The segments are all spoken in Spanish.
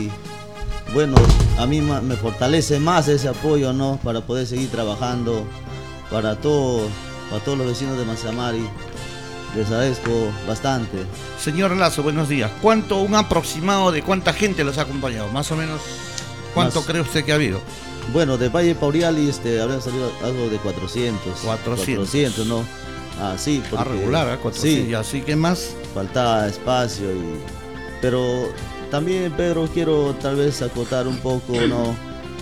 Bueno, a mí me fortalece más ese apoyo, ¿no? Para poder seguir trabajando para todos los vecinos de Mazamari. Les agradezco bastante. Señor Lazo, buenos días. Un aproximado de cuánta gente los ha acompañado? Más o menos, ¿cuánto cree usted que ha habido? Bueno, de Valle Pauriali habrán salido algo de 400. 400, ¿no? Ah, sí. Porque, regular, 400. Sí. Así que más. Faltaba espacio pero también, Pedro, quiero tal vez acotar un poco, ¿no?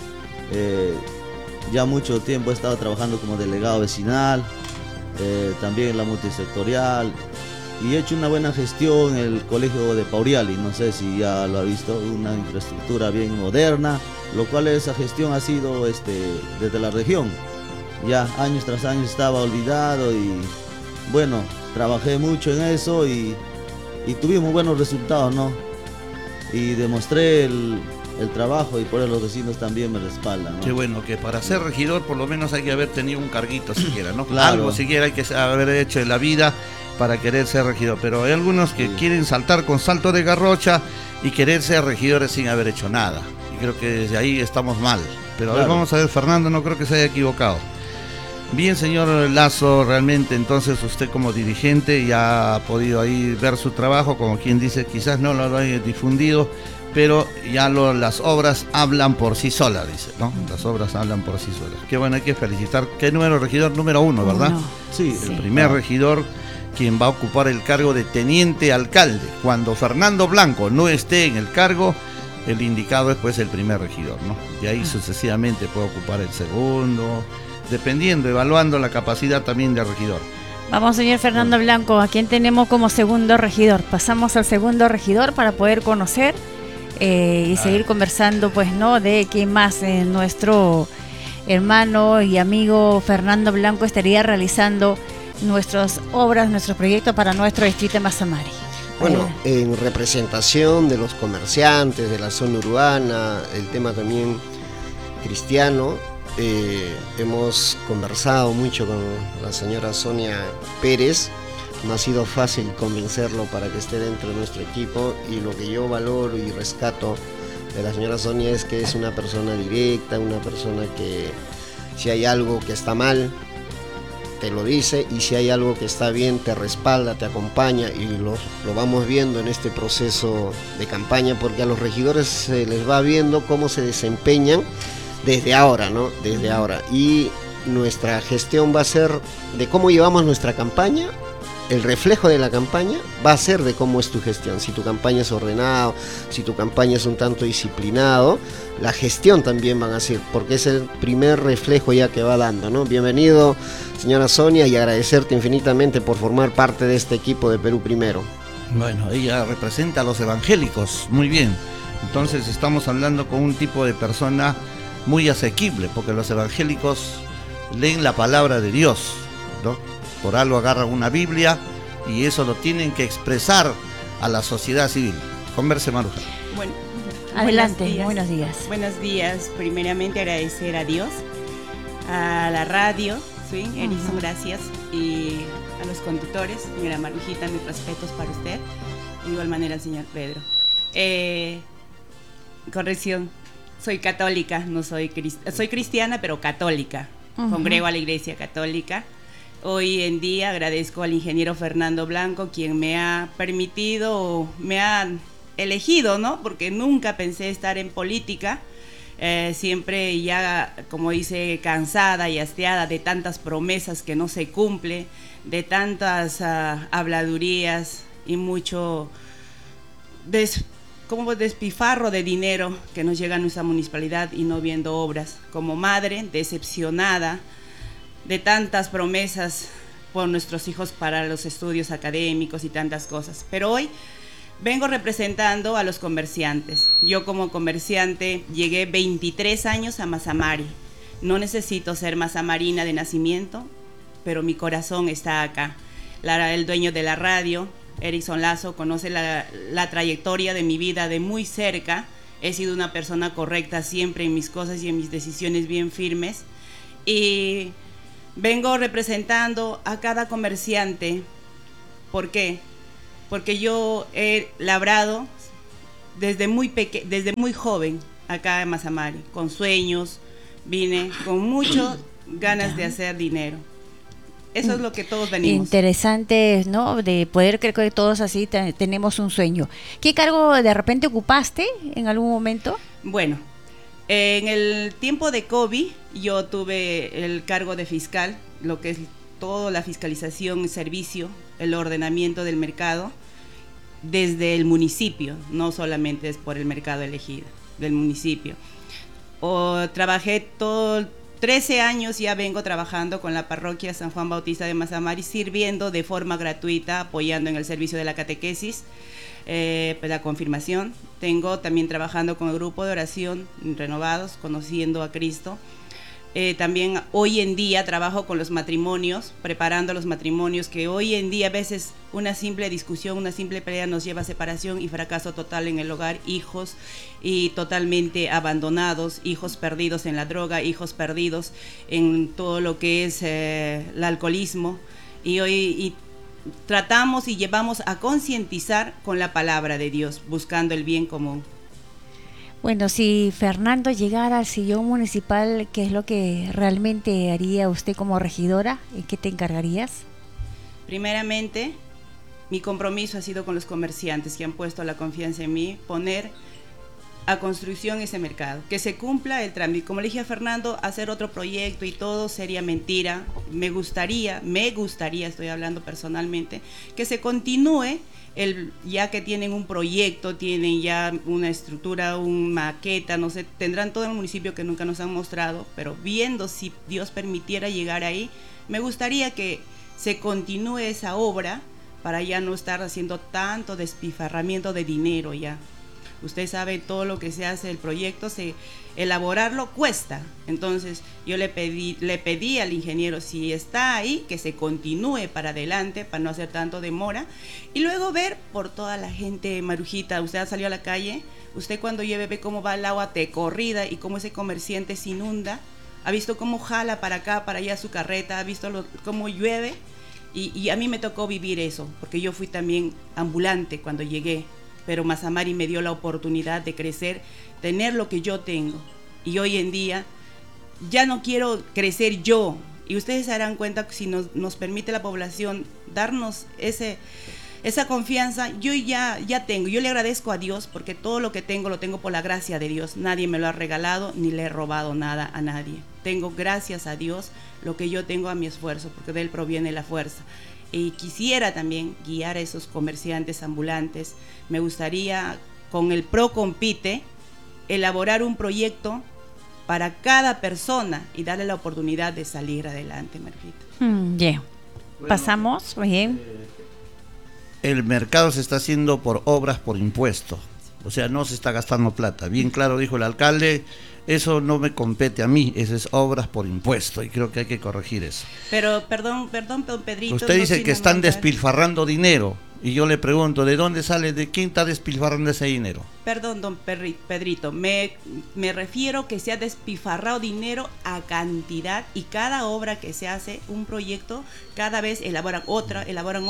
Ya mucho tiempo he estado trabajando como delegado vecinal, también en la multisectorial, y he hecho una buena gestión en el colegio de Pauriali. No sé si ya lo ha visto, una infraestructura bien moderna, lo cual esa gestión ha sido desde la región. Ya años tras años estaba olvidado y bueno, trabajé mucho en eso y tuvimos buenos resultados, ¿no? Y demostré el trabajo y por eso los vecinos también me respaldan, ¿no? Qué bueno, que para ser regidor por lo menos hay que haber tenido un carguito siquiera, ¿no? Claro. Algo siquiera hay que haber hecho en la vida para querer ser regidor, pero hay algunos que quieren saltar con salto de garrocha y querer ser regidores sin haber hecho nada. Y creo que desde ahí estamos mal. Pero claro. A ver, vamos a ver, Fernando, no creo que se haya equivocado. Bien, señor Lazo, realmente entonces usted como dirigente ya ha podido ahí ver su trabajo, como quien dice, quizás no lo haya difundido, pero ya las obras hablan por sí solas, dice, ¿no? Las obras hablan por sí solas. Qué bueno, hay que felicitar. ¿Qué regidor número 1, verdad? Sí. El primer regidor quien va a ocupar el cargo de teniente alcalde. Cuando Fernando Blanco no esté en el cargo, el indicado es pues el primer regidor, ¿no? Y ahí sucesivamente puede ocupar el segundo, dependiendo, evaluando la capacidad también del regidor. Vamos, señor Fernando Blanco, ¿a quién tenemos como segundo regidor? Pasamos al segundo regidor para poder conocer y seguir conversando, pues, ¿no? De qué más nuestro hermano y amigo Fernando Blanco estaría realizando nuestras obras, nuestros proyectos para nuestro distrito de Mazamari. Bueno, en representación de los comerciantes de la zona urbana, el tema también cristiano, hemos conversado mucho con la señora Sonia Pérez. No ha sido fácil convencerlo para que esté dentro de nuestro equipo, y lo que yo valoro y rescato de la señora Sonia es que es una persona directa, una persona que si hay algo que está mal te lo dice, y si hay algo que está bien te respalda, te acompaña, y lo vamos viendo en este proceso de campaña, porque a los regidores se les va viendo cómo se desempeñan desde ahora, ¿no? Desde ahora. Y nuestra gestión va a ser de cómo llevamos nuestra campaña. El reflejo de la campaña va a ser de cómo es tu gestión. Si tu campaña es ordenado, si tu campaña es un tanto disciplinado, la gestión también van a ser, porque es el primer reflejo ya que va dando, ¿no? Bienvenido, señora Sonia, y agradecerte infinitamente por formar parte de este equipo de Perú Primero. Bueno, ella representa a los evangélicos, muy bien. Entonces estamos hablando con un tipo de persona muy asequible, porque los evangélicos leen la palabra de Dios, ¿no? Por algo agarran una Biblia y eso lo tienen que expresar a la sociedad civil. Converse, Maruja. Bueno, adelante, buenos días. Buenos días. Primeramente agradecer a Dios, a la radio, ¿sí? Erickson, gracias, y a los conductores. Señora Marujita, mis respetos para usted. De igual manera al señor Pedro. Corrección, soy católica, no soy soy cristiana, pero católica. Congrego a la Iglesia Católica. Hoy en día agradezco al ingeniero Fernando Blanco, quien me ha permitido, me ha elegido, ¿no? Porque nunca pensé estar en política, siempre ya, como dice, cansada y hastiada de tantas promesas que no se cumple, de tantas habladurías y mucho como despifarro de dinero que nos llega a nuestra municipalidad y no viendo obras. Como madre, decepcionada de tantas promesas por nuestros hijos para los estudios académicos y tantas cosas. Pero hoy vengo representando a los comerciantes. Yo como comerciante llegué 23 años a Mazamari. No necesito ser mazamarina de nacimiento, pero mi corazón está acá. El dueño de la radio, Erickson Lazo, conoce la trayectoria de mi vida de muy cerca. He sido una persona correcta siempre en mis cosas y en mis decisiones bien firmes. Y vengo representando a cada comerciante. ¿Por qué? Porque yo he labrado desde muy joven acá en Mazamari, con sueños, vine con muchas ganas de hacer dinero. Eso es lo que todos venimos. Interesante, ¿no? De poder creer que todos así tenemos un sueño. ¿Qué cargo de repente ocupaste en algún momento? Bueno, en el tiempo de COVID yo tuve el cargo de fiscal, lo que es toda la fiscalización, servicio, el ordenamiento del mercado desde el municipio, no solamente es por el mercado elegido, del municipio. Trabajé 13 años, ya vengo trabajando con la parroquia San Juan Bautista de Mazamari, sirviendo de forma gratuita, apoyando en el servicio de la catequesis, la confirmación. Tengo también trabajando con el grupo de oración Renovados, conociendo a Cristo. También hoy en día trabajo con los matrimonios, preparando los matrimonios, que hoy en día a veces una simple discusión, una simple pelea nos lleva a separación y fracaso total en el hogar, hijos y totalmente abandonados, hijos perdidos en la droga, hijos perdidos en todo lo que es el alcoholismo, y hoy tratamos y llevamos a concientizar con la palabra de Dios, buscando el bien común. Bueno, si Fernando llegara al sillón municipal, ¿qué es lo que realmente haría usted como regidora? ¿En qué te encargarías? Primeramente, mi compromiso ha sido con los comerciantes que han puesto la confianza en mí, poner a construcción ese mercado, que se cumpla el trámite. Como le dije a Fernando, hacer otro proyecto y todo sería mentira. Me gustaría, estoy hablando personalmente, que se continúe ya que tienen un proyecto, tienen ya una estructura, una maqueta, no sé, tendrán todo el municipio que nunca nos han mostrado, pero viendo si Dios permitiera llegar ahí, me gustaría que se continúe esa obra para ya no estar haciendo tanto despilfarramiento de dinero ya. Usted sabe todo lo que se hace, el proyecto, elaborarlo cuesta. Entonces yo le pedí al ingeniero, si está ahí, que se continúe para adelante, para no hacer tanto demora. Y luego ver por toda la gente marujita. Usted ha salido a la calle, usted cuando llueve ve cómo va el agua de corrida y cómo ese comerciante se inunda. Ha visto cómo jala para acá, para allá su carreta, ha visto cómo llueve. Y a mí me tocó vivir eso, porque yo fui también ambulante cuando llegué. Pero Mazamari me dio la oportunidad de crecer, tener lo que yo tengo. Y hoy en día ya no quiero crecer yo. Y ustedes se darán cuenta que si nos permite la población darnos esa confianza, yo ya tengo. Yo le agradezco a Dios porque todo lo que tengo lo tengo por la gracia de Dios. Nadie me lo ha regalado ni le he robado nada a nadie. Tengo, gracias a Dios, lo que yo tengo a mi esfuerzo, porque de él proviene la fuerza. Y quisiera también guiar a esos comerciantes ambulantes. Me gustaría, con el ProCompite, elaborar un proyecto para cada persona y darle la oportunidad de salir adelante, Marquita. Bien. Pasamos, bien. El mercado se está haciendo por obras por impuesto. O sea, no se está gastando plata. Bien claro dijo el alcalde, eso no me compete a mí, eso es obras por impuesto, y creo que hay que corregir eso. Pero, perdón, Pedrito. Usted dice que están despilfarrando dinero, y yo le pregunto, ¿de dónde sale, de quién está despilfarrando ese dinero? Perdón, don Pedrito, me refiero que se ha despilfarrado dinero a cantidad, y cada obra que se hace, un proyecto, cada vez elaboran otro.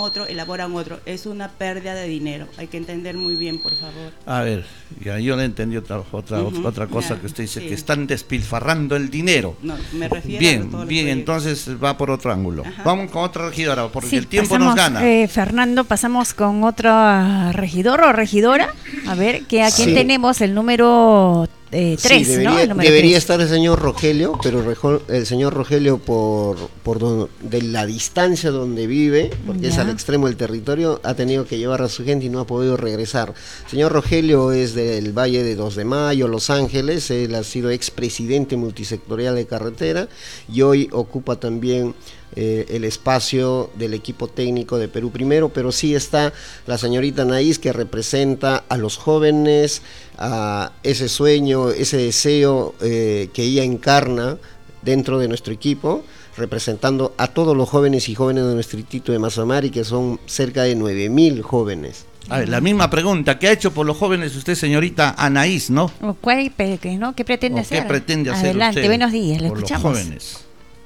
Es una pérdida de dinero. Hay que entender muy bien, por favor. A ver, ya yo le entendí otra cosa que usted dice, sí, que están despilfarrando el dinero. No, me refiero bien, a todos bien, los entonces va por otro ángulo. Ajá. Vamos con otra regidora, porque sí, el tiempo pasamos, nos gana. Fernando, pasamos con otro regidor o regidora. A ver, ¿a quién tenemos? El número 3, sí, ¿no? Debería estar el señor Rogelio, pero el señor Rogelio de la distancia donde vive, porque es al extremo del territorio, ha tenido que llevar a su gente y no ha podido regresar. El señor Rogelio es del Valle de 2 de Mayo, Los Ángeles. Él ha sido expresidente multisectorial de carretera y hoy ocupa también el espacio del equipo técnico de Perú Primero, pero sí está la señorita Anaís, que representa a los jóvenes, a ese sueño, ese deseo que ella encarna dentro de nuestro equipo, representando a todos los jóvenes y jóvenes de nuestro distrito de Mazamari, que son cerca de 9.000 jóvenes. A ver, la misma pregunta, ¿qué ha hecho por los jóvenes usted, señorita Anaís, no? ¿Qué pretende hacer? ¿Qué pretende hacer Adelante, usted buenos días, le por escuchamos. los jóvenes?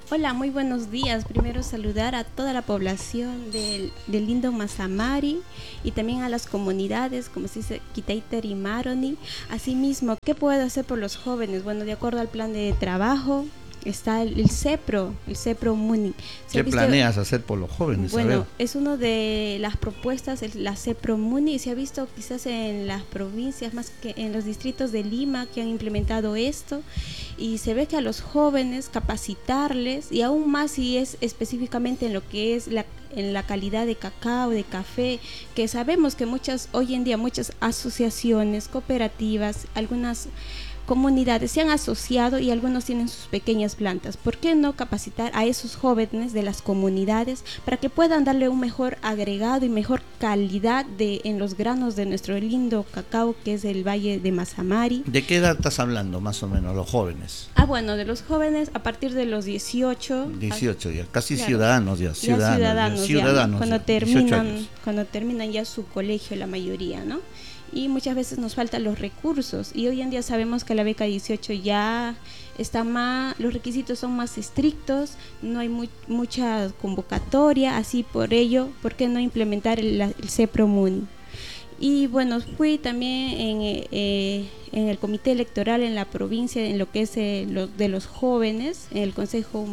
Hola, muy buenos días. Primero saludar a toda la población del lindo Mazamari y también a las comunidades, como se dice, Quitaiter y Maroni. Asimismo, ¿qué puedo hacer por los jóvenes? Bueno, de acuerdo al plan de trabajo, está el CEPRO MUNI. ¿Qué planeas hacer por los jóvenes? Bueno, es una de las propuestas, la CEPRO MUNI. Se ha visto quizás en las provincias, más que en los distritos de Lima, que han implementado esto, y se ve que a los jóvenes capacitarles, y aún más si es específicamente en lo que es en la calidad de cacao, de café, que sabemos que hoy en día muchas asociaciones, cooperativas, algunas comunidades se han asociado y algunos tienen sus pequeñas plantas. ¿Por qué no capacitar a esos jóvenes de las comunidades para que puedan darle un mejor agregado y mejor calidad en los granos de nuestro lindo cacao, que es el Valle de Mazamari? ¿De qué edad estás hablando más o menos, los jóvenes? Bueno, de los jóvenes a partir de los 18. 18 ya, casi claro. Ciudadanos. Cuando terminan ya su colegio, la mayoría, ¿no? Y muchas veces nos faltan los recursos, y hoy en día sabemos que la beca 18 ya está más, los requisitos son más estrictos, no hay mucha convocatoria, así por ello, ¿por qué no implementar el CEPRO MUNI? Y bueno, fui también en el comité electoral en la provincia, en lo que es de los jóvenes, en el consejo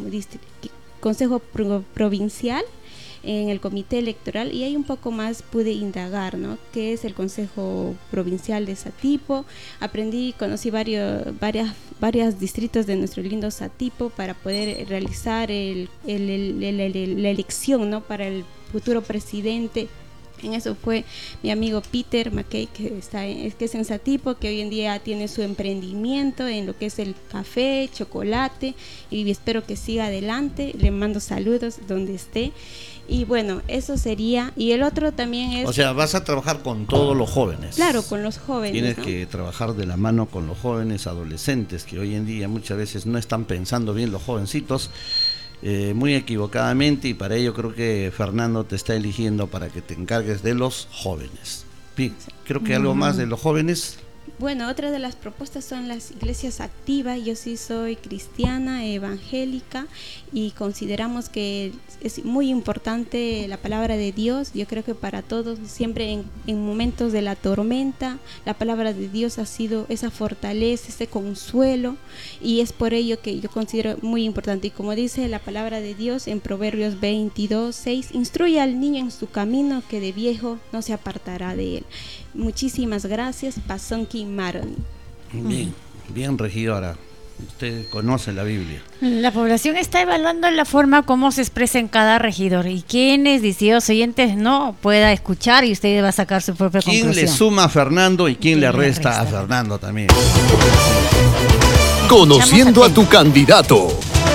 provincial, en el comité electoral, y ahí un poco más pude indagar, ¿no?, qué es el Consejo Provincial de Satipo. Conocí varios distritos de nuestro lindo Satipo para poder realizar la elección, ¿no?, para el futuro presidente. En eso fue mi amigo Peter McKay, que es en Satipo, que hoy en día tiene su emprendimiento en lo que es el café, chocolate, y espero que siga adelante. Le mando saludos donde esté. Y bueno, eso sería. Y el otro también es... O sea, vas a trabajar con todos los jóvenes. Claro, con los jóvenes. Tienes, ¿no?, que trabajar de la mano con los jóvenes adolescentes, que hoy en día muchas veces no están pensando bien los jovencitos, muy equivocadamente, y para ello creo que Fernando te está eligiendo para que te encargues de los jóvenes. Bien, creo que algo más de los jóvenes. Bueno, otra de las propuestas son las iglesias activas. Yo sí soy cristiana, evangélica, y consideramos que es muy importante la palabra de Dios. Yo creo que para todos, siempre en momentos de la tormenta, la palabra de Dios ha sido esa fortaleza, ese consuelo, y es por ello que yo considero muy importante. Y como dice la palabra de Dios en Proverbios 22:6, instruye al niño en su camino, que de viejo no se apartará de él. Muchísimas gracias, Pasonki Maroni. Bien, regidora. Usted conoce la Biblia. La población está evaluando la forma como se expresa en cada regidor, y quienes, distintos oyentes, no pueda escuchar, y usted va a sacar su propia conclusión. ¿Quién le suma a Fernando y quién le resta a Fernando también? Conociendo a tu candidato.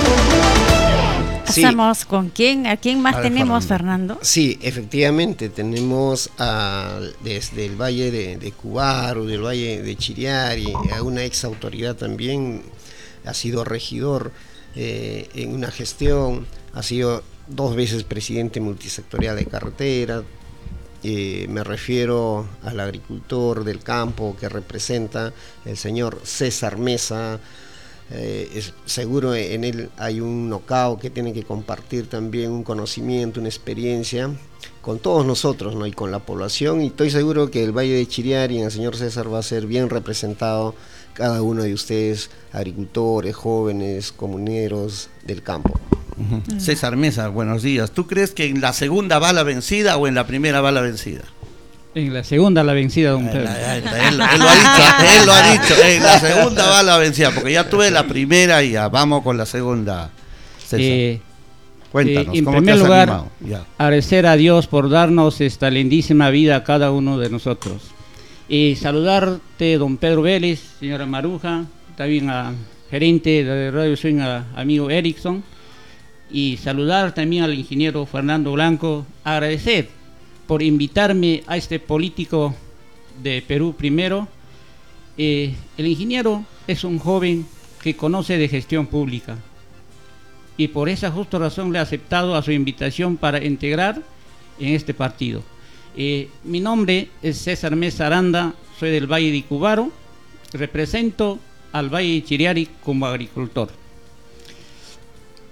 Pasamos con quién, ¿a quién más tenemos, Fernando? Sí, efectivamente, tenemos desde el Valle de Cubaro, del Valle de Chiriari, a una ex autoridad también, ha sido regidor en una gestión, ha sido 2 veces presidente multisectorial de carretera. Me refiero al agricultor del campo que representa el señor César Mesa. Seguro en él hay un know-how que tiene que compartir también, un conocimiento, una experiencia con todos nosotros, ¿no?, y con la población, y estoy seguro que el Valle de Chiriari en el señor César va a ser bien representado, cada uno de ustedes, agricultores, jóvenes, comuneros del campo. César Mesa, buenos días. ¿Tú crees que en la segunda va la vencida o en la primera va la vencida? En la segunda la vencida, don Pedro. Él lo ha dicho, en la segunda va la vencida, porque ya tuve la primera y ya vamos con la segunda. César, cuéntanos, en ¿cómo te primer has lugar, animado? agradecer a Dios por darnos esta lindísima vida a cada uno de nosotros. Y saludarte, don Pedro Vélez, señora Maruja, también a gerente de Radio Swing, a amigo Erickson, y saludar también al ingeniero Fernando Blanco, agradecer por invitarme a este político de Perú primero. El ingeniero es un joven que conoce de gestión pública, y por esa justa razón le he aceptado a su invitación para integrar en este partido. Mi nombre es César Mesa Aranda, soy del Valle de Cubaro, represento al Valle de Chiriari como agricultor.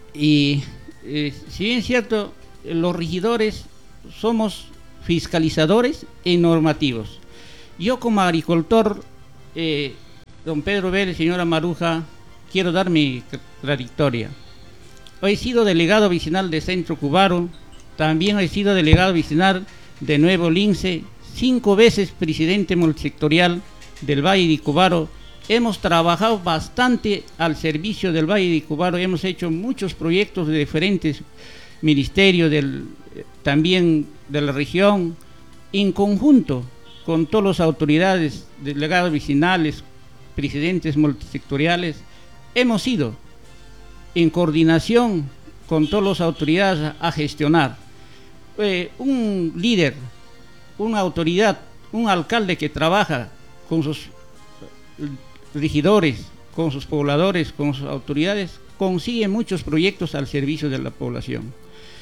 Y si bien es cierto, los regidores somos fiscalizadores y normativos. Yo como agricultor, don Pedro Vélez, señora Maruja, quiero dar mi trayectoria. He sido delegado vecinal de Centro Cubaro, también he sido delegado vecinal de Nuevo Lince, 5 veces presidente multisectorial del Valle de Cubaro. Hemos trabajado bastante al servicio del Valle de Cubaro, hemos hecho muchos proyectos de diferentes ministerios, también de la región, en conjunto con todas las autoridades, delegados vecinales, presidentes multisectoriales. Hemos ido en coordinación con todas las autoridades a gestionar. Un líder, una autoridad, un alcalde que trabaja con sus regidores, con sus pobladores, con sus autoridades, consigue muchos proyectos al servicio de la población.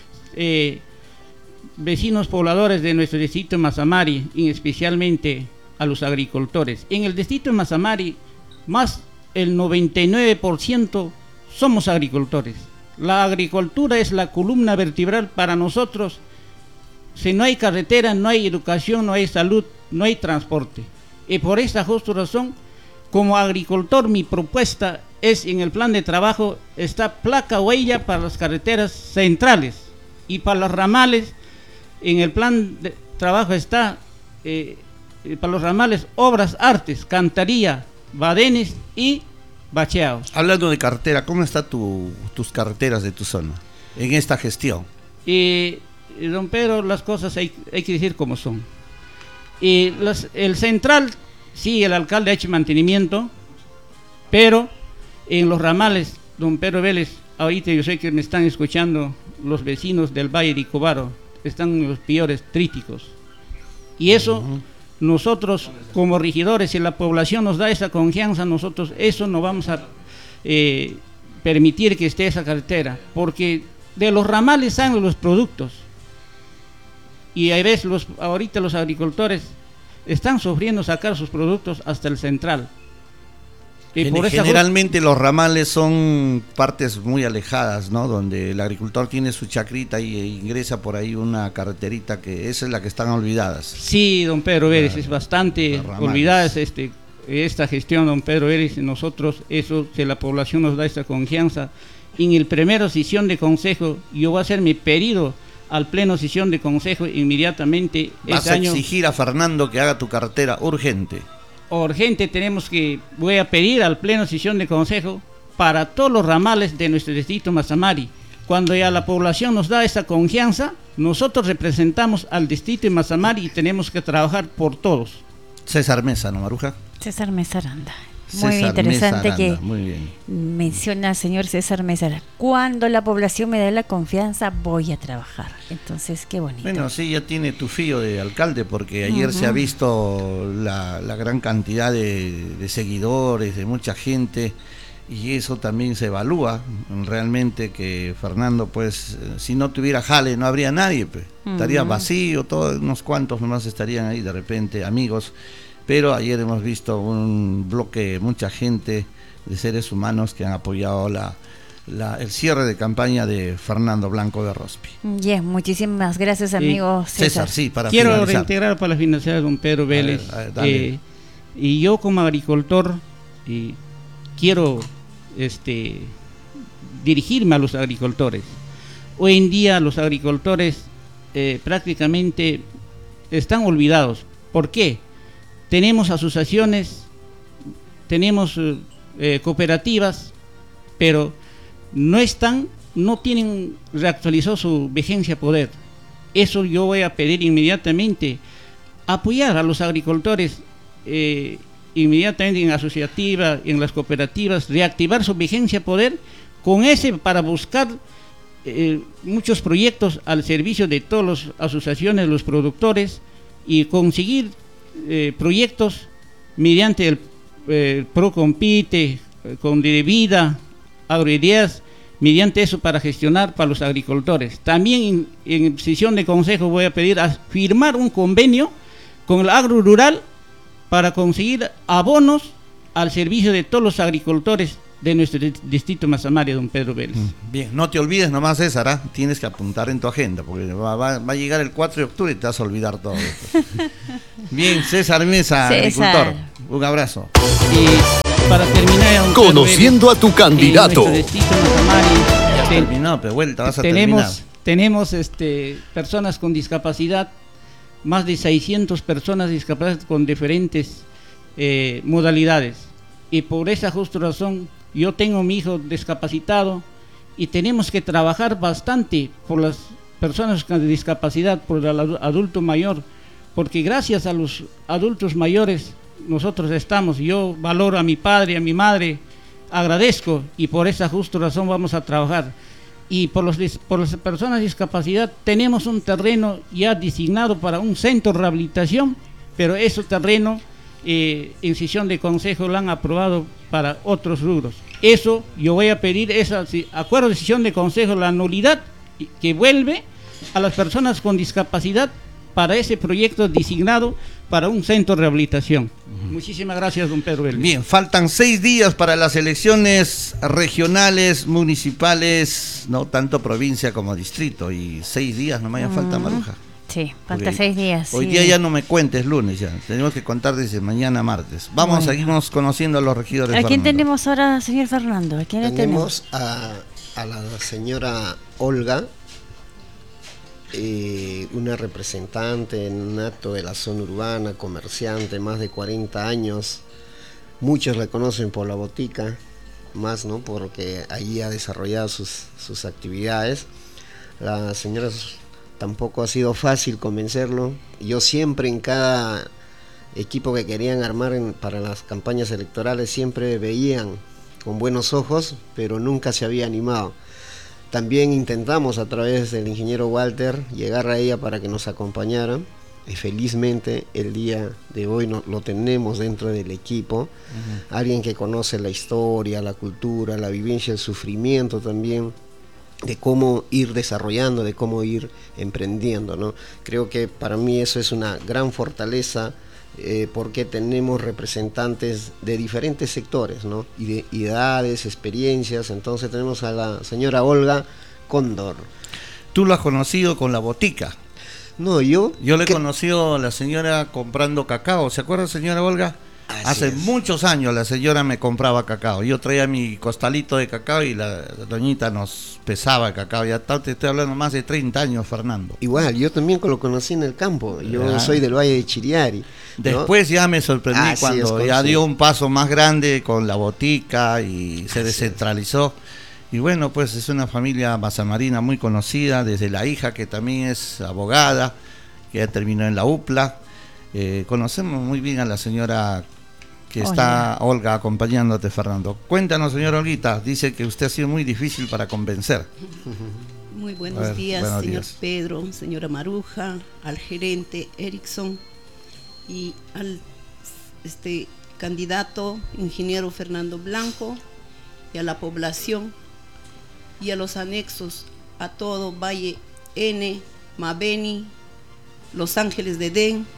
Vecinos pobladores de nuestro distrito de Mazamari, y especialmente a los agricultores. En el distrito de Mazamari, más el 99% somos agricultores. La agricultura es la columna vertebral para nosotros. Si no hay carretera, no hay educación, no hay salud, no hay transporte. Y por esta justa razón, como agricultor, mi propuesta es, en el plan de trabajo, está placa huella para las carreteras centrales, y para los ramales, en el plan de trabajo está, para los ramales, obras, artes, cantaría, badenes y bacheados. Hablando de carretera, ¿cómo están tus carreteras de tu zona en esta gestión? Don Pedro, las cosas hay que decir como son. El central, sí, el alcalde ha hecho mantenimiento, pero en los ramales, don Pedro Vélez, ahorita yo sé que me están escuchando los vecinos del Valle de Cubaro, están los peores críticos. Y eso, nosotros como regidores, si la población nos da esa confianza, nosotros eso no vamos a permitir que esté esa carretera, porque de los ramales salen los productos. Y a veces ahorita los agricultores están sufriendo sacar sus productos hasta el central. Generalmente los ramales son partes muy alejadas, ¿no? Donde el agricultor tiene su chacrita y ingresa por ahí una carreterita, que esa es la que están olvidadas. Sí, don Pedro Vélez, es bastante olvidada esta gestión, don Pedro Vélez. Nosotros, eso, si la población nos da esta confianza, en el primera sesión de consejo, yo voy a hacer mi pedido al pleno sesión de consejo inmediatamente. Vas a exigir a Fernando que haga tu carretera urgente. Voy a pedir al pleno sesión de consejo para todos los ramales de nuestro distrito Mazamari. Cuando ya la población nos da esa confianza, nosotros representamos al distrito de Mazamari y tenemos que trabajar por todos. César Mesa, ¿no, Maruja? César Mesa Aranda. Muy interesante que menciona el señor César Mesa. Cuando la población me dé la confianza, voy a trabajar. Entonces, qué bonito. Bueno, sí, ya tiene tu fío de alcalde, porque ayer se ha visto la gran cantidad de seguidores, de mucha gente, y eso también se evalúa realmente, que Fernando, pues, si no tuviera jale, no habría nadie, pues. Estaría vacío, todos unos cuantos nomás estarían ahí de repente, amigos. Pero ayer hemos visto un bloque, mucha gente de seres humanos que han apoyado el cierre de campaña de Fernando Blanco de Rospi. Muchísimas gracias, amigo César. Sí, para quiero finalizar. Reintegrar para la financiación de don Pedro Vélez. Y yo como agricultor quiero dirigirme a los agricultores. Hoy en día los agricultores prácticamente están olvidados. ¿Por qué? Tenemos asociaciones, tenemos cooperativas, pero no tienen reactualizado su vigencia poder. Eso yo voy a pedir inmediatamente, apoyar a los agricultores inmediatamente en asociativas, en las cooperativas, reactivar su vigencia poder para buscar muchos proyectos al servicio de todas las asociaciones, los productores, y conseguir proyectos mediante el Procompite, con Vida, Agroideas, mediante eso para gestionar para los agricultores. También en sesión de consejo voy a pedir a firmar un convenio con el agro rural para conseguir abonos al servicio de todos los agricultores de nuestro distrito Mazamari, don Pedro Vélez. Bien, no te olvides nomás, César, ¿ah? Tienes que apuntar en tu agenda, porque va a llegar el 4 de octubre y te vas a olvidar todo esto. Bien, César Mesa, agricultor, un abrazo. Y para terminar, don Conociendo Pedro Vélez, a tu candidato. en nuestro distrito Mazamari, Ya terminó, pero vuelta, vas a terminar. Tenemos personas con discapacidad, más de 600 personas discapacitadas con diferentes modalidades. Y por esa justa razón, yo tengo mi hijo discapacitado y tenemos que trabajar bastante por las personas con discapacidad, por el adulto mayor, porque gracias a los adultos mayores nosotros estamos. Yo valoro a mi padre, a mi madre, agradezco, y por esa justa razón vamos a trabajar. Y por las personas de discapacidad tenemos un terreno ya designado para un centro de rehabilitación, pero ese terreno en sesión de consejo lo han aprobado para otros rubros. Eso yo voy a pedir, acuerdo de sesión de consejo, la nulidad que vuelve a las personas con discapacidad para ese proyecto designado para un centro de rehabilitación. Muchísimas gracias, don Pedro Vélez. Bien, faltan 6 días para las elecciones regionales, municipales, no tanto provincia como distrito, y 6 días nomás ya falta, Maruja. Sí, falta 6 días. Hoy día ya no me cuentes lunes, ya tenemos que contar desde mañana martes. Vamos, seguimos conociendo a los regidores. ¿A quién tenemos ahora, señor Fernando? ¿A quién tenemos? A la señora Olga, una representante nato de la zona urbana, comerciante, más de 40 años. Muchos la conocen por la botica, más, ¿no?, porque allí ha desarrollado sus actividades. La señora tampoco ha sido fácil convencerlo. Yo siempre, en cada equipo que querían armar para las campañas electorales, siempre veían con buenos ojos, pero nunca se había animado. También intentamos, a través del ingeniero Walter, llegar a ella para que nos acompañara, y felizmente el día de hoy lo tenemos dentro del equipo. Alguien que conoce la historia, la cultura, la vivencia, el sufrimiento también, de cómo ir desarrollando, de cómo ir emprendiendo, ¿no? Creo que para mí eso es una gran fortaleza, porque tenemos representantes de diferentes sectores, ¿no?, y de edades, experiencias. Entonces tenemos a la señora Olga Cóndor. ¿Tú lo has conocido con la botica? No, yo le he conocido a la señora comprando cacao. ¿Se acuerda, señora Olga? Hace muchos años la señora me compraba cacao. Yo traía mi costalito de cacao y la doñita nos pesaba cacao. Ya te estoy hablando más de 30 años, Fernando. Igual, yo también lo conocí en el campo. Yo soy del Valle de Chiriari, ¿no? Después ya me sorprendí cuando ya dio un paso más grande con la botica y se descentralizó. Y bueno, pues es una familia mazamarina muy conocida, desde la hija, que también es abogada, que ya terminó en la UPLA. Conocemos muy bien a la señora que está, Olga, acompañándote, Fernando. Cuéntanos, señora Olguita, dice que usted ha sido muy difícil para convencer. Muy buenos días, señor Pedro, señora Maruja, al gerente Erickson y al candidato ingeniero Fernando Blanco, y a la población y a los anexos, a todo Valle N, Mabeni, Los Ángeles de Edén,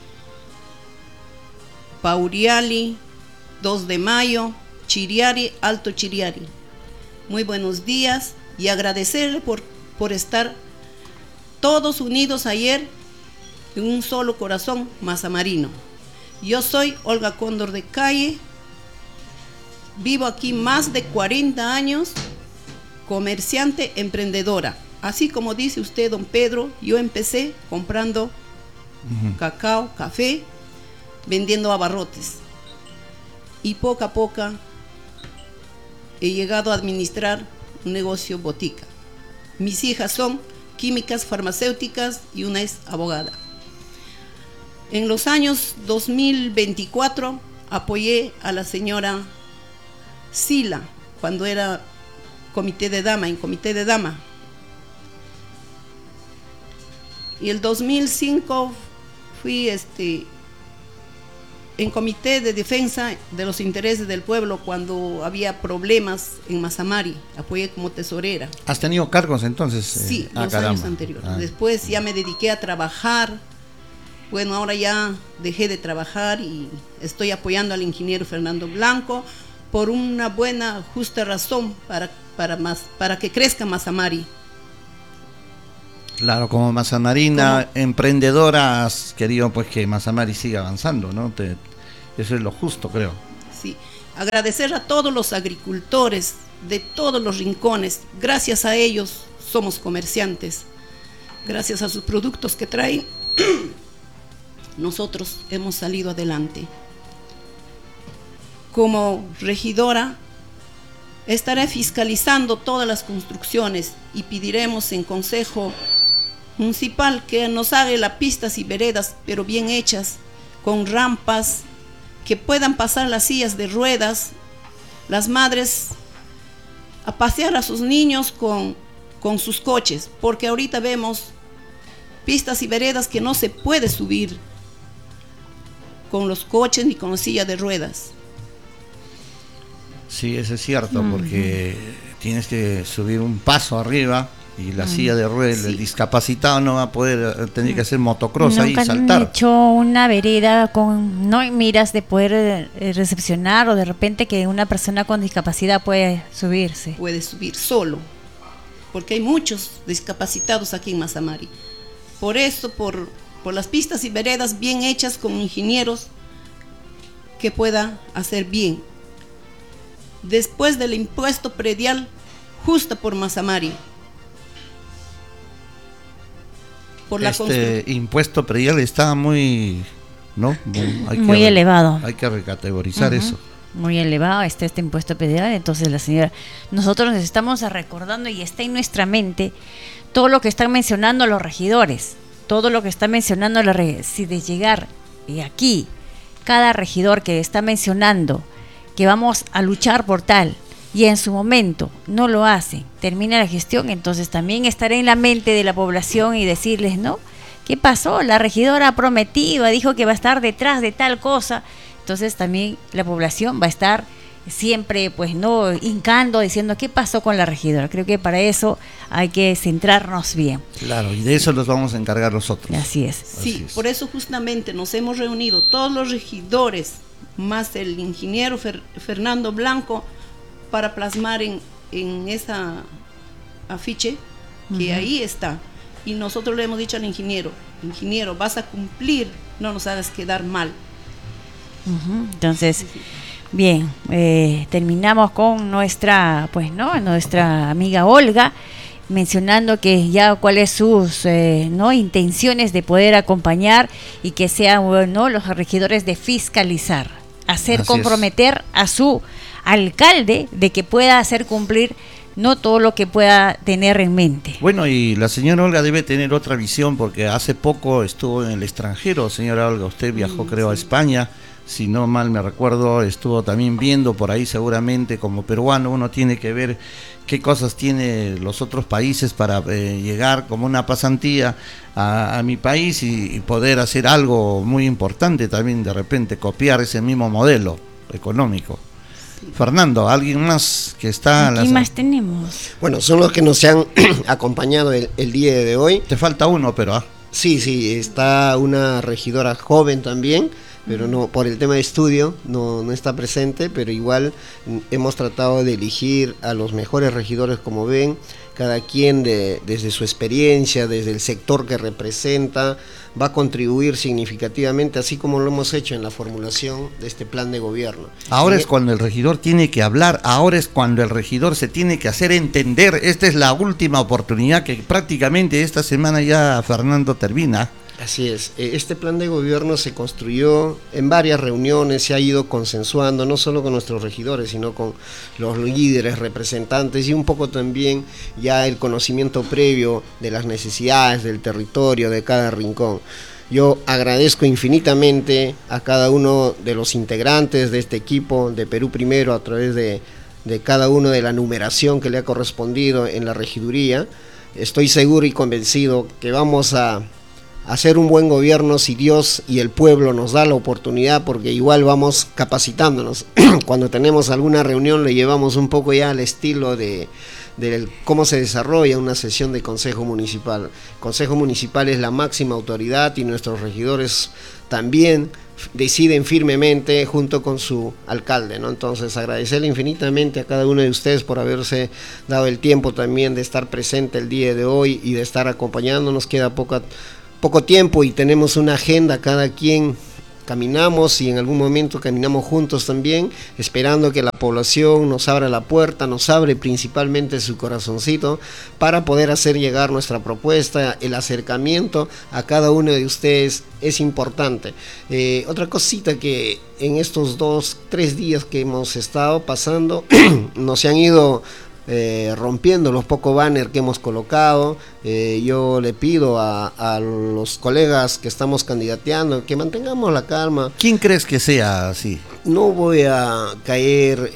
Pauriali, 2 de Mayo, Chiriari, Alto Chiriari. Muy buenos días, y agradecerle por estar todos unidos ayer en un solo corazón mazamarino. Yo soy Olga Cóndor de Calle, vivo aquí más de 40 años, comerciante, emprendedora. Así como dice usted, don Pedro, yo empecé comprando cacao, café, vendiendo abarrotes, y poco a poco he llegado a administrar un negocio botica. Mis hijas son químicas farmacéuticas y una es abogada. En los años 2024 apoyé a la señora Sila cuando era comité de dama, en comité de dama. Y el 2005 fui en comité de defensa de los intereses del pueblo cuando había problemas en Mazamari. Apoyé como tesorera. ¿Has tenido cargos entonces? Sí, los años anteriores. Después ya me dediqué a trabajar. Bueno, ahora ya dejé de trabajar y estoy apoyando al ingeniero Fernando Blanco, por una buena, justa razón para que crezca Mazamari. Claro, como Mazamarina, emprendedora, has querido pues que Mazamari siga avanzando, ¿no? Eso es lo justo, creo. Sí, agradecer a todos los agricultores de todos los rincones. Gracias a ellos somos comerciantes. Gracias a sus productos que traen, nosotros hemos salido adelante. Como regidora, estaré fiscalizando todas las construcciones y pediremos en Consejo Municipal que nos haga las pistas y veredas, pero bien hechas, con rampas, que puedan pasar las sillas de ruedas, las madres a pasear a sus niños con sus coches, porque ahorita vemos pistas y veredas que no se puede subir con los coches ni con la silla de ruedas. Sí, eso es cierto, porque tienes que subir un paso arriba y la silla de ruedas, sí. El discapacitado no va a poder, tener que hacer motocross ahí y saltar. Nunca han hecho una vereda con no miras de poder recepcionar, o de repente que una persona con discapacidad puede subirse. Puede subir solo, porque hay muchos discapacitados aquí en Mazamari. Por eso, por las pistas y veredas bien hechas con ingenieros que puedan hacer bien. Después del impuesto predial justa por Mazamari. Por la impuesto predial está muy, ¿no? Muy elevado. Hay que recategorizar eso. Muy elevado está este impuesto predial. Entonces la señora, nosotros nos estamos recordando y está en nuestra mente todo lo que están mencionando los regidores, todo lo que está mencionando si de llegar aquí cada regidor que está mencionando que vamos a luchar por tal, y en su momento no lo hacen, termina la gestión, entonces también estaré en la mente de la población y decirles, ¿no? ¿Qué pasó? La regidora ha prometido, dijo que va a estar detrás de tal cosa, entonces también la población va a estar siempre, pues, no hincando, diciendo qué pasó con la regidora. Creo que para eso hay que centrarnos bien. Claro, y de eso los vamos a encargar nosotros. Así es. Sí, así es. Por eso justamente nos hemos reunido todos los regidores, más el ingeniero Fernando Blanco, para plasmar en esa afiche que ahí está. Y nosotros le hemos dicho al ingeniero, vas a cumplir, no nos hagas quedar mal. Entonces, bien, terminamos con nuestra, pues, ¿no? Nuestra amiga Olga, mencionando que ya cuáles sus intenciones de poder acompañar y que sean los regidores de fiscalizar, comprometer a su alcalde de que pueda hacer cumplir no todo lo que pueda tener en mente. Bueno, y la señora Olga debe tener otra visión, porque hace poco estuvo en el extranjero. Señora Olga, usted viajó creo a España, si no mal me recuerdo, estuvo también viendo por ahí. Seguramente como peruano uno tiene que ver qué cosas tiene los otros países para llegar como una pasantía a mi país y poder hacer algo muy importante también, de repente copiar ese mismo modelo económico. Fernando, ¿alguien más que está? ¿Quién más tenemos? Bueno, son los que nos han acompañado el día de hoy. Te falta uno, pero... Sí, está una regidora joven también, pero no, por el tema de estudio no está presente, pero igual hemos tratado de elegir a los mejores regidores, como ven, cada quien desde su experiencia, desde el sector que representa, va a contribuir significativamente, así como lo hemos hecho en la formulación de este plan de gobierno. Ahora es cuando el regidor tiene que hablar, ahora es cuando el regidor se tiene que hacer entender. Esta es la última oportunidad, que prácticamente esta semana ya Fernando termina. Así es, este plan de gobierno se construyó en varias reuniones, se ha ido consensuando, no solo con nuestros regidores, sino con los líderes, representantes, y un poco también ya el conocimiento previo de las necesidades del territorio, de cada rincón. Yo agradezco infinitamente a cada uno de los integrantes de este equipo de Perú Primero, a través de cada uno de la numeración que le ha correspondido en la regiduría. Estoy seguro y convencido que vamos a hacer un buen gobierno si Dios y el pueblo nos da la oportunidad, porque igual vamos capacitándonos. Cuando tenemos alguna reunión le llevamos un poco ya al estilo de cómo se desarrolla una sesión de Consejo Municipal. Consejo Municipal es la máxima autoridad y nuestros regidores también deciden firmemente junto con su alcalde, ¿no? Entonces agradecerle infinitamente a cada uno de ustedes por haberse dado el tiempo también de estar presente el día de hoy y de estar acompañándonos. Queda poco tiempo y tenemos una agenda, cada quien caminamos y en algún momento caminamos juntos también, esperando que la población nos abra la puerta, nos abre principalmente su corazoncito para poder hacer llegar nuestra propuesta. El acercamiento a cada uno de ustedes es importante. Otra cosita que en estos 2-3 días que hemos estado pasando nos se han ido rompiendo los pocos banners que hemos colocado. Yo le pido a los colegas que estamos candidateando que mantengamos la calma. ¿Quién crees que sea así? No voy a caer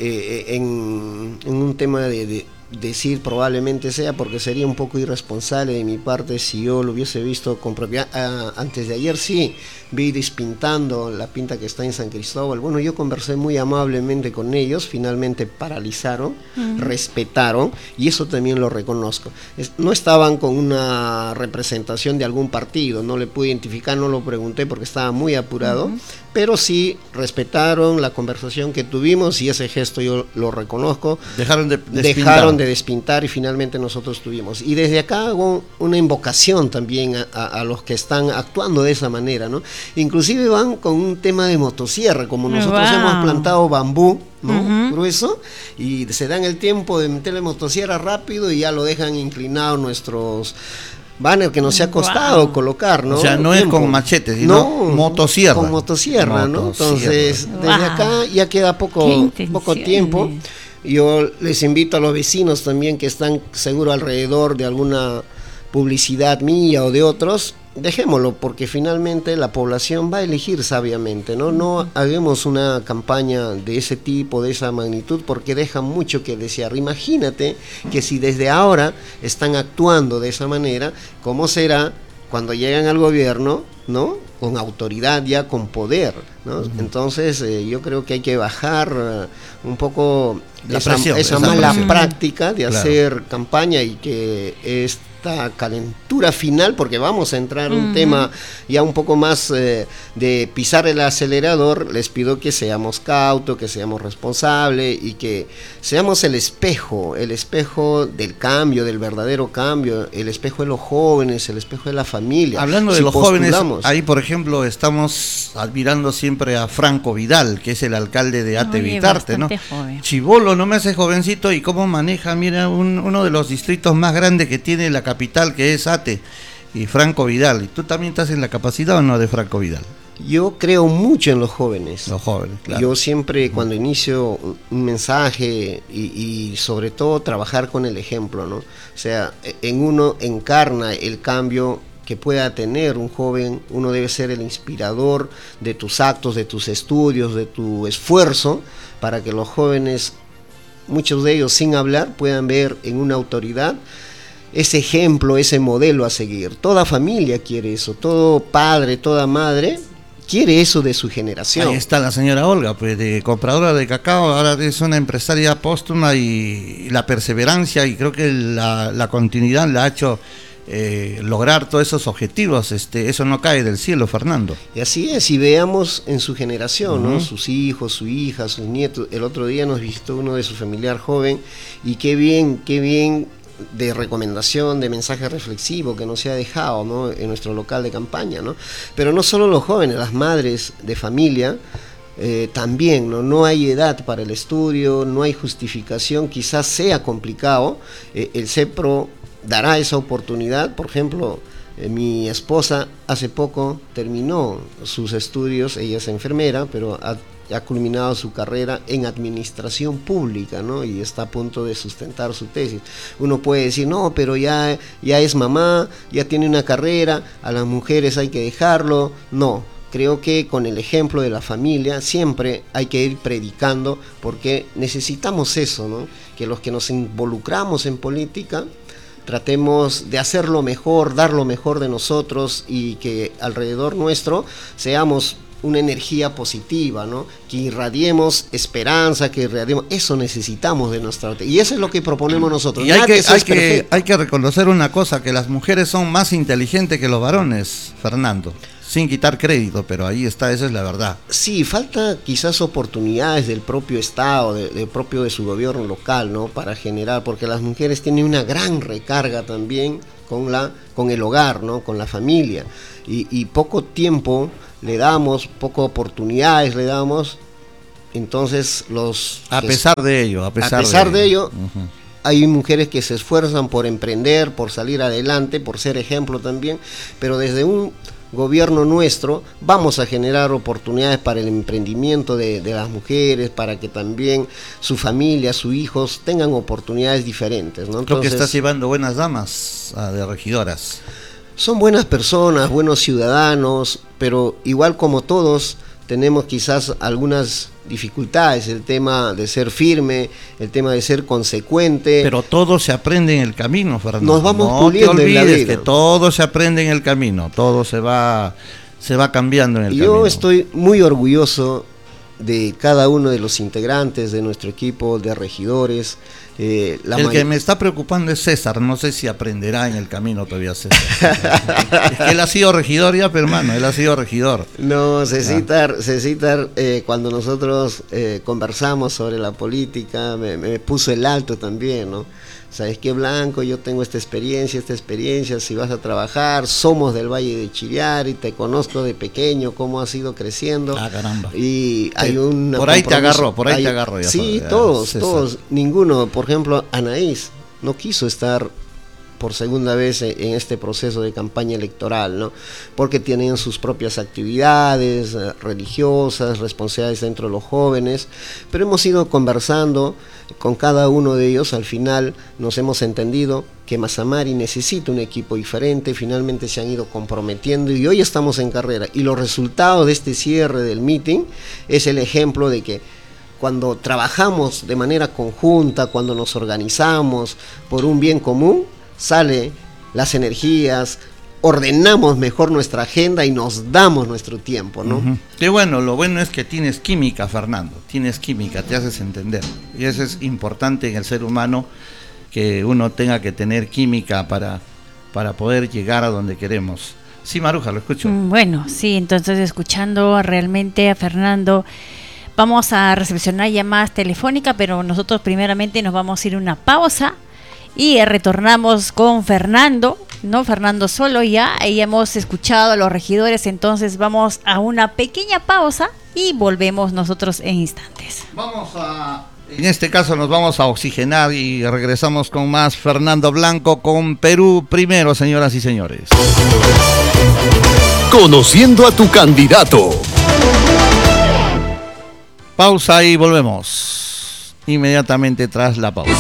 en un tema de decir probablemente sea, porque sería un poco irresponsable de mi parte si yo lo hubiese visto con propiedad. Antes de ayer sí vi despintando la pinta que está en San Cristóbal. Bueno, yo conversé muy amablemente con ellos, finalmente paralizaron, respetaron, y eso también lo reconozco. No estaban con una representación de algún partido, no le pude identificar, no lo pregunté porque estaba muy apurado, pero sí respetaron la conversación que tuvimos y ese gesto yo lo reconozco. Dejaron de despintar y finalmente nosotros tuvimos. Y desde acá hago una invocación también a los que están actuando de esa manera, ¿no? Inclusive van con un tema de motosierra, como nosotros hemos plantado bambú, ¿no? Grueso, y se dan el tiempo de meterle motosierra rápido y ya lo dejan inclinado nuestros banner que nos ha costado colocar, ¿no? O sea, no es con machetes, sino motosierra. Con motosierra, ¿no? Entonces, desde acá ya queda poco tiempo. Yo les invito a los vecinos también que están seguro alrededor de alguna publicidad mía o de otros, dejémoslo, porque finalmente la población va a elegir sabiamente, ¿no? No hagamos una campaña de ese tipo, de esa magnitud, porque deja mucho que desear. Imagínate que si desde ahora están actuando de esa manera, ¿cómo será cuando llegan al gobierno, ¿no? Con autoridad, ya con poder, ¿no? Entonces yo creo que hay que bajar un poco esa mala práctica de hacer campaña, y que esta calentura final, porque vamos a entrar un tema ya un poco más de pisar el acelerador. Les pido que seamos cautos, que seamos responsables y que seamos el espejo del cambio, del verdadero cambio, el espejo de los jóvenes, el espejo de la familia. Hablando de los jóvenes, ahí por ejemplo estamos admirando siempre a Franco Vidal, que es el alcalde de Ate Vitarte, ¿no? Joven. Chibolo, no me hace jovencito, y cómo maneja, mira, uno de los distritos más grandes que tiene la capital, que es Ate, y Franco Vidal. ¿Y tú también estás en la capacidad o no de Franco Vidal? Yo creo mucho en los jóvenes. Los jóvenes, claro. Yo siempre cuando inicio un mensaje y sobre todo trabajar con el ejemplo, ¿no? O sea, en uno encarna el cambio que pueda tener un joven. Uno debe ser el inspirador de tus actos, de tus estudios, de tu esfuerzo, para que los jóvenes, muchos de ellos sin hablar, puedan ver en una autoridad ese ejemplo, ese modelo a seguir. Toda familia quiere eso, todo padre, toda madre quiere eso de su generación. Ahí está la señora Olga, pues, de compradora de cacao, ahora es una empresaria póstuma, y la perseverancia y creo que la continuidad la ha hecho lograr todos esos objetivos. Eso no cae del cielo, Fernando. Y así es, y veamos en su generación, ¿no? Sus hijos, su hija, sus nietos. El otro día nos visitó uno de su familiar joven, y qué bien de recomendación, de mensaje reflexivo que nos ha dejado, ¿no? En nuestro local de campaña, ¿no? Pero no solo los jóvenes, las madres de familia también, ¿no? No hay edad para el estudio, no hay justificación, quizás sea complicado. El CEPRO dará esa oportunidad. Por ejemplo, mi esposa hace poco terminó sus estudios, ella es enfermera, pero ha culminado su carrera en administración pública, ¿no? Y está a punto de sustentar su tesis. Uno puede decir, no, pero ya es mamá, ya tiene una carrera, a las mujeres hay que dejarlo. No, creo que con el ejemplo de la familia siempre hay que ir predicando, porque necesitamos eso, ¿no? Que los que nos involucramos en política tratemos de hacer lo mejor, dar lo mejor de nosotros, y que alrededor nuestro seamos una energía positiva, ¿no? Que irradiemos esperanza, que irradiemos, eso necesitamos de nuestra, y eso es lo que proponemos nosotros. Y hay que reconocer una cosa, que las mujeres son más inteligentes que los varones, Fernando. sin quitar crédito, pero ahí está, esa es la verdad. Sí, falta quizás oportunidades del propio Estado, de su gobierno local, ¿no? Para generar, porque las mujeres tienen una gran recarga también con el hogar, ¿no? Con la familia, y poco tiempo le damos, poco oportunidades le damos, entonces a pesar de ello, uh-huh, hay mujeres que se esfuerzan por emprender, por salir adelante, por ser ejemplo también, pero desde un gobierno nuestro vamos a generar oportunidades para el emprendimiento de las mujeres, para que también su familia, sus hijos tengan oportunidades diferentes, ¿no? Creo que estás llevando buenas damas de regidoras. Son buenas personas, buenos ciudadanos, pero igual como todos tenemos quizás algunas dificultades, el tema de ser firme, el tema de ser consecuente. Pero todo se aprende en el camino, Fernando. Nos vamos puliendo. No te olvides que todo se aprende en el camino, todo se va cambiando en el camino. Yo estoy muy orgulloso de cada uno de los integrantes de nuestro equipo de regidores. El que me está preocupando es César, no sé si aprenderá en el camino todavía César. Es que él ha sido regidor ya, pero hermano, él ha sido regidor. No, César, cuando nosotros conversamos sobre la política, me puso el alto también, ¿no? ¿Sabes qué, Blanco? Yo tengo esta experiencia, si vas a trabajar, somos del Valle de Chillari, te conozco de pequeño, cómo has ido creciendo. Ah, caramba. Y hay un por ahí te agarro. Ya sí, todos, ninguno. Por ejemplo, Anaís no quiso estar por segunda vez en este proceso de campaña electoral, ¿no? Porque tienen sus propias actividades religiosas, responsabilidades dentro de los jóvenes, pero hemos ido conversando con cada uno de ellos. Al final nos hemos entendido que Mazamari necesita un equipo diferente, finalmente se han ido comprometiendo y hoy estamos en carrera, y los resultados de este cierre del meeting es el ejemplo de que cuando trabajamos de manera conjunta, cuando nos organizamos por un bien común, sale las energías, ordenamos mejor nuestra agenda y nos damos nuestro tiempo, ¿no? Uh-huh. Y bueno, lo bueno es que tienes química, Fernando, tienes química, te haces entender. Y eso es importante en el ser humano, que uno tenga que tener química para poder llegar a donde queremos. Sí, Maruja, lo escucho. Bueno, sí, entonces escuchando realmente a Fernando, vamos a recepcionar llamadas telefónicas, pero nosotros primeramente nos vamos a ir a una pausa. Y retornamos con Fernando, ¿no? Fernando solo ya hemos escuchado a los regidores, entonces vamos a una pequeña pausa y volvemos nosotros en instantes. En este caso nos vamos a oxigenar y regresamos con más Fernando Blanco con Perú Primero, señoras y señores. Conociendo a tu candidato. Pausa y volvemos inmediatamente tras la pausa.